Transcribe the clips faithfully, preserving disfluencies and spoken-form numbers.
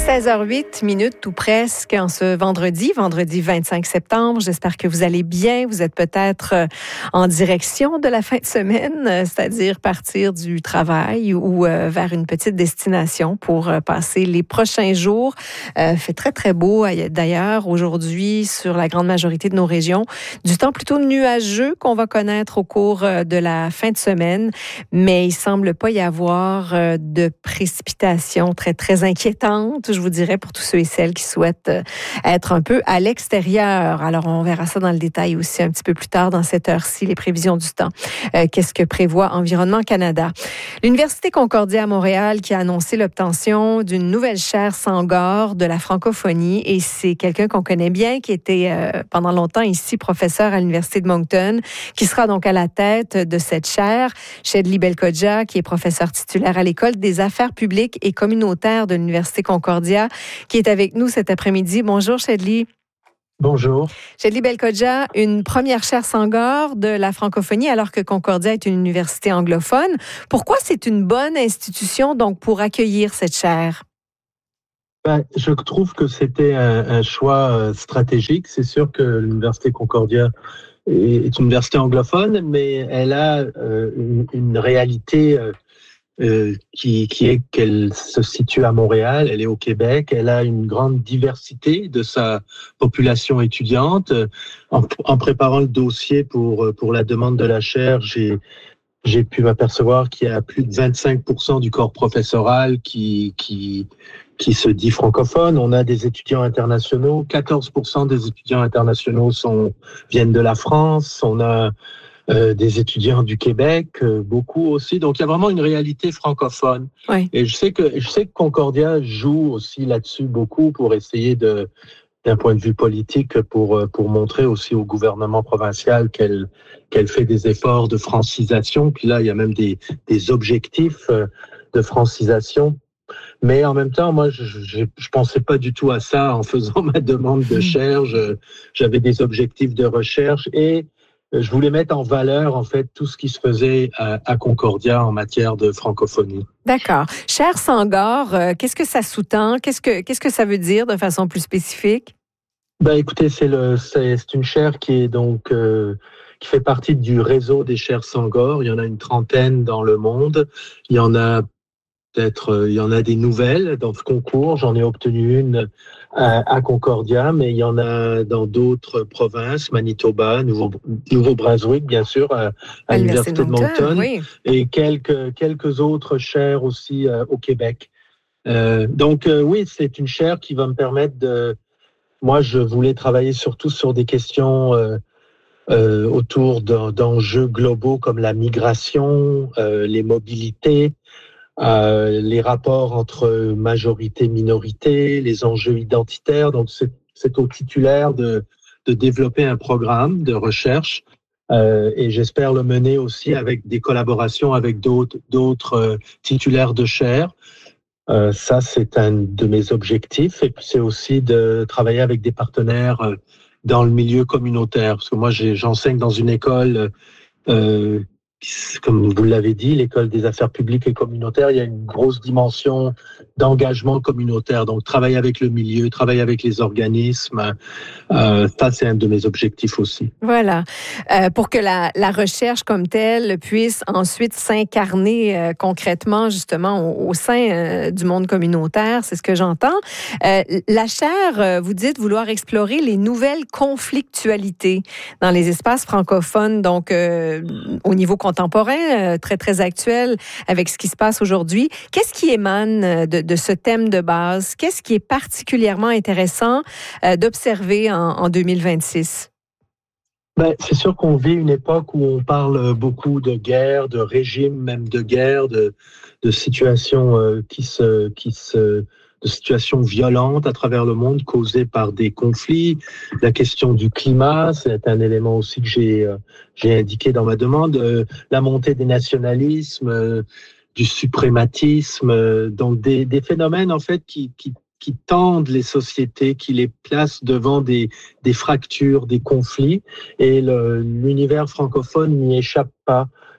seize heures huit minutes tout presque en ce vendredi, vendredi vingt-cinq septembre. J'espère que vous allez bien. Vous êtes peut-être en direction de la fin de semaine, c'est-à-dire partir du travail ou vers une petite destination pour passer les prochains jours. Il fait très, très beau d'ailleurs aujourd'hui sur la grande majorité de nos régions. Du temps plutôt nuageux qu'on va connaître au cours de la fin de semaine, mais il semble pas y avoir de précipitations très, très inquiétantes, je vous dirais, pour tous ceux et celles qui souhaitent être un peu à l'extérieur. Alors, on verra ça dans le détail aussi un petit peu plus tard dans cette heure-ci, les prévisions du temps. Euh, qu'est-ce que prévoit Environnement Canada? L'Université Concordia à Montréal qui a annoncé l'obtention d'une nouvelle chaire Sangor de la francophonie, et c'est quelqu'un qu'on connaît bien, qui était euh, pendant longtemps ici professeur à l'Université de Moncton, qui sera donc à la tête de cette chaire. Chedly Belkodja, qui est professeur titulaire à l'École des affaires publiques et communautaires de l'Université Concordia, qui est avec nous cet après-midi. Bonjour, Chedly. Bonjour. Chedly Belkodja, une première chaire Sangor de la francophonie, alors que Concordia est une université anglophone. Pourquoi c'est une bonne institution donc pour accueillir cette chaire? Ben, je trouve que c'était un, un choix stratégique. C'est sûr que l'Université Concordia est une université anglophone, mais elle a euh, une, une réalité euh, Euh, qui, qui est qu'elle se situe à Montréal, elle est au Québec, elle a une grande diversité de sa population étudiante. En, en préparant le dossier pour, pour la demande de la chaire, j'ai, j'ai pu m'apercevoir qu'il y a plus de vingt-cinq pour cent du corps professoral qui, qui, qui se dit francophone. On a des étudiants internationaux, quatorze pour cent des étudiants internationaux sont, viennent de la France. On a Euh, des étudiants du Québec, euh, beaucoup aussi. Donc, il y a vraiment une réalité francophone. Oui. Et je sais que je sais que Concordia joue aussi là-dessus beaucoup pour essayer de, d'un point de vue politique, pour pour montrer aussi au gouvernement provincial qu'elle qu'elle fait des efforts de francisation. Puis là, il y a même des des objectifs de francisation. Mais en même temps, moi, je, je, je pensais pas du tout à ça en faisant ma demande de chaire. Je, j'avais des objectifs de recherche et je voulais mettre en valeur, en fait, tout ce qui se faisait à, à Concordia en matière de francophonie. D'accord. Chaire Sangor, euh, qu'est-ce que ça sous-tend? Qu'est-ce que, qu'est-ce que ça veut dire de façon plus spécifique? Ben, écoutez, c'est, le, c'est, c'est une chaire qui est donc euh, qui fait partie du réseau des chaires Sangor. Il y en a une trentaine dans le monde. Il y en a peut-être, il y en a des nouvelles dans ce concours. J'en ai obtenu une à, à Concordia, mais il y en a dans d'autres provinces, Manitoba, Nouveau, Nouveau-Brunswick, bien sûr, à, à l'Université de Moncton, oui. Et quelques, quelques autres chaires aussi euh, au Québec. Euh, donc, euh, oui, c'est une chaire qui va me permettre de... Moi, je voulais travailler surtout sur des questions euh, euh, autour d'enjeux globaux comme la migration, euh, les mobilités, Euh, les rapports entre majorité, minorité, les enjeux identitaires. Donc, c'est, c'est au titulaire de, de développer un programme de recherche euh, et j'espère le mener aussi avec des collaborations avec d'autres, d'autres euh, titulaires de chaires. Euh, ça, c'est un de mes objectifs et puis c'est aussi de travailler avec des partenaires euh, dans le milieu communautaire. Parce que moi, j'ai, j'enseigne dans une école euh, comme vous l'avez dit, l'École des affaires publiques et communautaires, il y a une grosse dimension d'engagement communautaire. Donc, travailler avec le milieu, travailler avec les organismes, euh, ça, c'est un de mes objectifs aussi. Voilà. Euh, pour que la, la recherche comme telle puisse ensuite s'incarner euh, concrètement, justement, au, au sein euh, du monde communautaire, c'est ce que j'entends. Euh, la chaire, euh, vous dites vouloir explorer les nouvelles conflictualités dans les espaces francophones, donc euh, au niveau contemporain, très, très actuel avec ce qui se passe aujourd'hui. Qu'est-ce qui émane de, de ce thème de base? Qu'est-ce qui est particulièrement intéressant euh, d'observer en, en deux mille vingt-six? Ben, c'est sûr qu'on vit une époque où on parle beaucoup de guerre, de régime, même de guerre, de, de situations euh, qui se... Qui se de situations violentes à travers le monde causées par des conflits. La question du climat, c'est un élément aussi que j'ai, euh, j'ai indiqué dans ma demande. Euh, la montée des nationalismes, euh, du suprématisme, euh, donc des, des phénomènes en fait qui, qui, qui tendent les sociétés, qui les placent devant des, des fractures, des conflits. Et le, l'univers francophone n'y échappe pas.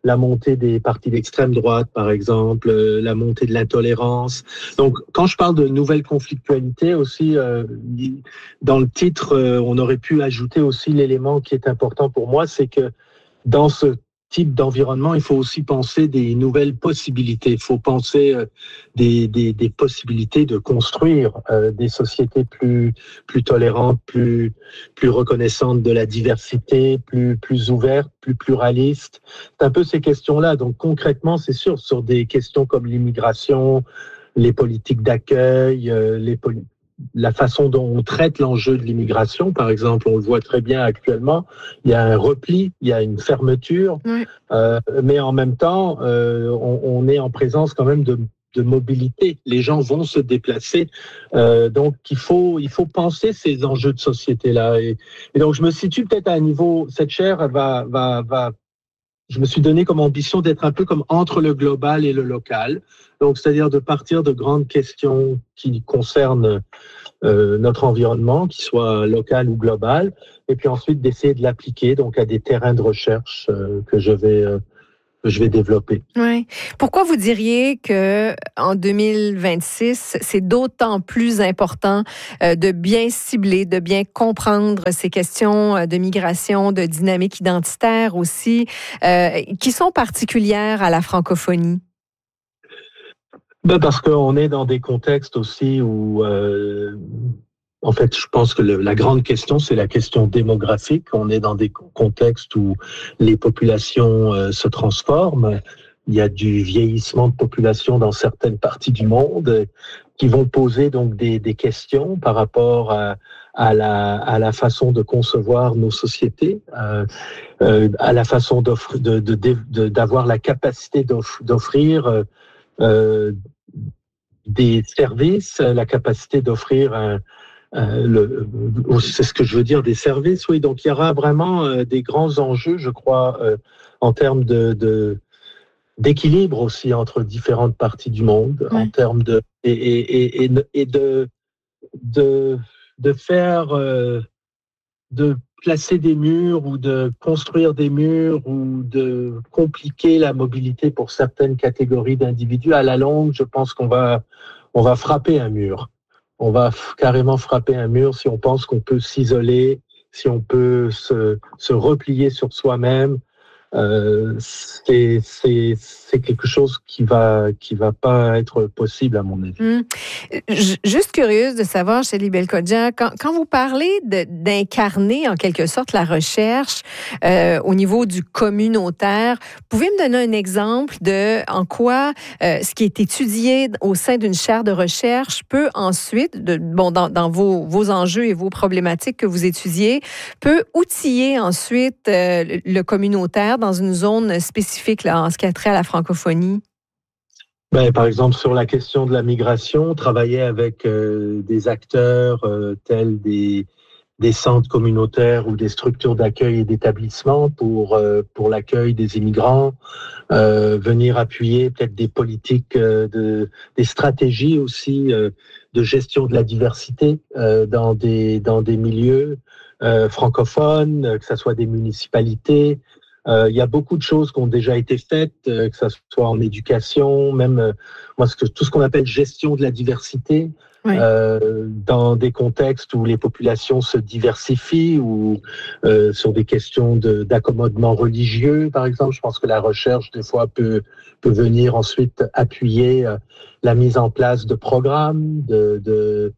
la montée des partis d'extrême droite, par exemple, euh, la montée de l'intolérance. Donc, quand je parle de nouvelles conflictualités aussi, euh, dans le titre, euh, on aurait pu ajouter aussi l'élément qui est important pour moi, c'est que dans ce type d'environnement, il faut aussi penser des nouvelles possibilités. Il faut penser euh, des, des, des possibilités de construire euh, des sociétés plus, plus tolérantes, plus, plus reconnaissantes de la diversité, plus, plus ouvertes, plus pluralistes. C'est un peu ces questions-là. Donc concrètement, c'est sûr, sur des questions comme l'immigration, les politiques d'accueil, euh, les politiques, la façon dont on traite l'enjeu de l'immigration, par exemple, on le voit très bien actuellement, il y a un repli, il y a une fermeture, oui. euh, mais en même temps, euh, on, on est en présence quand même de, de mobilité. Les gens vont se déplacer, euh, donc il faut, il faut penser ces enjeux de société-là. Et, et donc je me situe peut-être à un niveau, cette chaire va, va, va je me suis donné comme ambition d'être un peu comme entre le global et le local. Donc, c'est-à-dire de partir de grandes questions qui concernent euh, notre environnement, qui soit local ou global, et puis ensuite d'essayer de l'appliquer donc à des terrains de recherche euh, que je vais euh, que je vais développer. Oui. Pourquoi vous diriez que en deux mille vingt-six, c'est d'autant plus important euh, de bien cibler, de bien comprendre ces questions de migration, de dynamique identitaire aussi, euh, qui sont particulières à la francophonie? Ben parce qu'on est dans des contextes aussi où, euh, en fait, je pense que le, la grande question, c'est la question démographique. On est dans des contextes où les populations euh, se transforment. Il y a du vieillissement de population dans certaines parties du monde euh, qui vont poser donc des, des questions par rapport à, à, la, à la façon de concevoir nos sociétés, euh, euh, à la façon d'offrir, de, de, de, d'avoir la capacité d'offrir euh, Euh, des services, la capacité d'offrir un, un, le, c'est ce que je veux dire, des services, oui. Donc il y aura vraiment euh, des grands enjeux, je crois, euh, en termes de, de d'équilibre aussi entre différentes parties du monde, oui. en termes de et, et, et, et de de de faire euh, de placer des murs ou de construire des murs ou de compliquer la mobilité pour certaines catégories d'individus, à la longue, je pense qu'on va, on va frapper un mur. On va f- carrément frapper un mur si on pense qu'on peut s'isoler, si on peut se, se replier sur soi-même. Euh, c'est, c'est, c'est quelque chose qui va, qui va pas être possible à mon avis. Hum. Juste curieuse de savoir, Shelley Belkhodja, quand, quand vous parlez de, d'incarner en quelque sorte la recherche euh, au niveau du communautaire, pouvez me donner un exemple de en quoi euh, ce qui est étudié au sein d'une chaire de recherche peut ensuite, de, bon, dans, dans vos, vos enjeux et vos problématiques que vous étudiez, peut outiller ensuite euh, le, le communautaire dans une zone spécifique là, en ce qui a trait à la francophonie? Ben, par exemple, sur la question de la migration, travailler avec euh, des acteurs euh, tels des, des centres communautaires ou des structures d'accueil et d'établissement pour, euh, pour l'accueil des immigrants, euh, venir appuyer peut-être des politiques, euh, de, des stratégies aussi euh, de gestion de la diversité euh, dans, des, dans des milieux euh, francophones, que ce soit des municipalités. Euh, il y a beaucoup de choses qui ont déjà été faites, euh, que ce soit en éducation, même euh, moi, ce que, tout ce qu'on appelle gestion de la diversité, oui. euh, dans des contextes où les populations se diversifient ou euh, sur des questions de, d'accommodement religieux, par exemple. Je pense que la recherche, des fois, peut, peut venir ensuite appuyer euh, la mise en place de programmes, de... de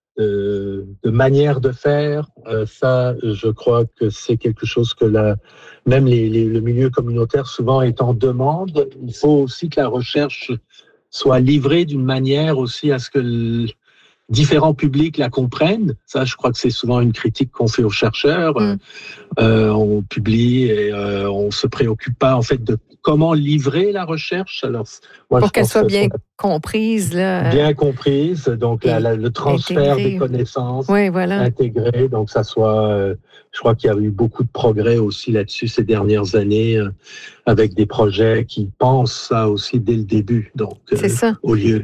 De, de manière de faire, euh, ça, je crois que c'est quelque chose que la, même les, les, le milieu communautaire souvent est en demande. Il faut aussi que la recherche soit livrée d'une manière aussi à ce que le, différents publics la comprennent. Ça, je crois que c'est souvent une critique qu'on fait aux chercheurs. Mm. Euh, on publie et euh, on se préoccupe pas en fait de comment livrer la recherche. Alors, moi, pour qu'elle soit bien comprise, là. Bien comprise, donc la, la, le transfert intégré. Des connaissances, oui, voilà. intégré, donc ça soit. Euh, je crois qu'il y a eu beaucoup de progrès aussi là-dessus ces dernières années, euh, avec des projets qui pensent ça aussi dès le début. Donc, c'est euh, ça. Au lieu.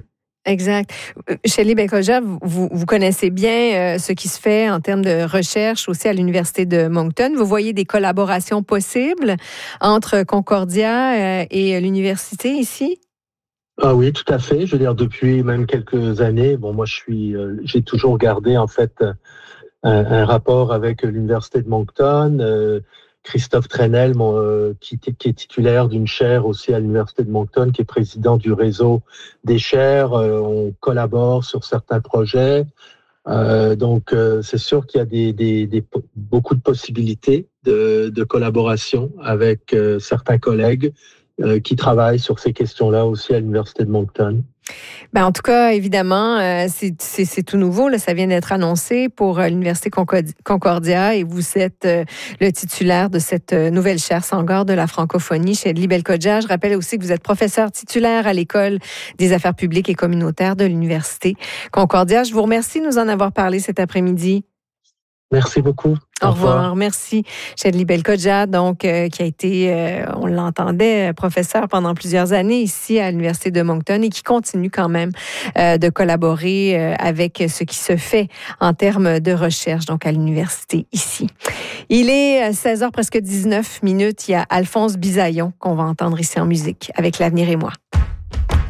Exact. Shelley Belkojad, vous, vous connaissez bien euh, ce qui se fait en termes de recherche aussi à l'Université de Moncton. Vous voyez des collaborations possibles entre Concordia euh, et l'université ici? Ah oui, tout à fait. Je veux dire, depuis même quelques années, bon, moi, je suis, euh, j'ai toujours gardé en fait un, un rapport avec l'Université de Moncton. Euh, Christophe Trenel, mon, euh, qui, qui est titulaire d'une chaire aussi à l'Université de Moncton, qui est président du réseau des chaires. Euh, on collabore sur certains projets. Euh, donc, euh, c'est sûr qu'il y a des, des, des, beaucoup de possibilités de, de collaboration avec euh, certains collègues euh, qui travaillent sur ces questions-là aussi à l'Université de Moncton. Ben, en tout cas, évidemment, euh, c'est, c'est, c'est tout nouveau. Là, ça vient d'être annoncé pour euh, l'Université Concordia et vous êtes euh, le titulaire de cette euh, nouvelle chaire Senghor de la francophonie chez Shelley Belkojad. Je rappelle aussi que vous êtes professeur titulaire à l'École des affaires publiques et communautaires de l'Université Concordia. Je vous remercie de nous en avoir parlé cet après-midi. Merci beaucoup. Au, Au revoir. revoir. Merci. Shelley Belkojad, donc, euh, qui a été, euh, on l'entendait, professeur pendant plusieurs années ici à l'Université de Moncton et qui continue quand même euh, de collaborer euh, avec ce qui se fait en termes de recherche, donc à l'université ici. Il est seize heures presque dix-neuf minutes. Il y a Alphonse Bisaillon qu'on va entendre ici en musique avec L'avenir et moi.